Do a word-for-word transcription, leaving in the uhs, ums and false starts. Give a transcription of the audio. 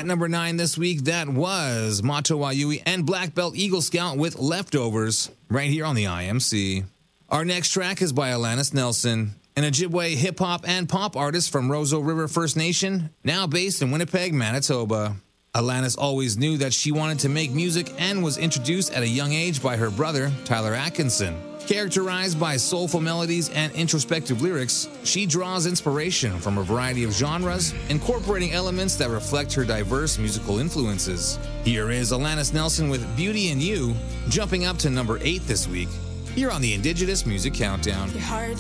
At number nine this week, that was Mato Wayui and Black Belt Eagle Scout with Leftovers, right here on the I M C. Our next track is by Alanis Nelson, an Ojibwe hip-hop and pop artist from Roseau River First Nation, now based in Winnipeg, Manitoba. Alanis always knew that she wanted to make music and was introduced at a young age by her brother, Tyler Atkinson. Characterized by soulful melodies and introspective lyrics, she draws inspiration from a variety of genres, incorporating elements that reflect her diverse musical influences. Here is Alanis Nelson with Beauty in You, jumping up to number eight this week, here on the Indigenous Music Countdown. Your heart